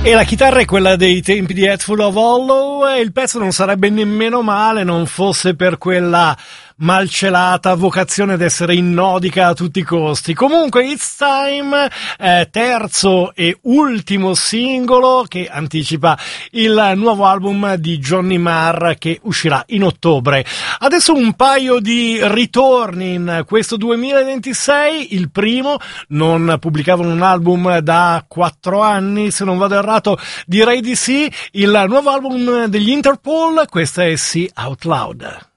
E la chitarra è quella dei tempi di Headful of Hollow e il pezzo non sarebbe nemmeno male non fosse per quella malcelata vocazione ad essere innodica a tutti i costi. Comunque It's Time, terzo e ultimo singolo che anticipa il nuovo album di Johnny Marr che uscirà in ottobre. Adesso un paio di ritorni in questo 2026. Il primo, non pubblicavano un album da 4 anni, se non vado errato, direi di sì. Il nuovo album degli Interpol, questa è See Out Loud.